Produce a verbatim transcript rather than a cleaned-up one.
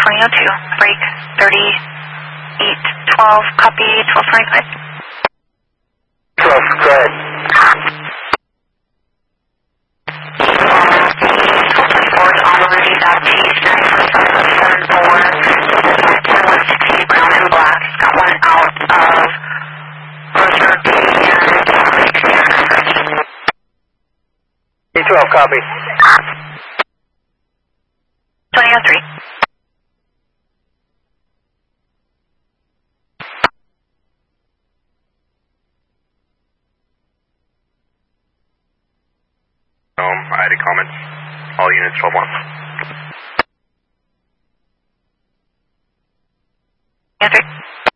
twenty oh two, break thirty-eight twelve, copy twelve twenty-five. twelve, go ahead. twelve twenty-four is on the Rudy Baptiste, nine forty-five seven four, ten one sixty, brown and black. It's got one out of Rose Road T and Lake Sierra. E twelve, copy. twenty oh three. Um, I had a comment. All units twelve one. twenty oh three.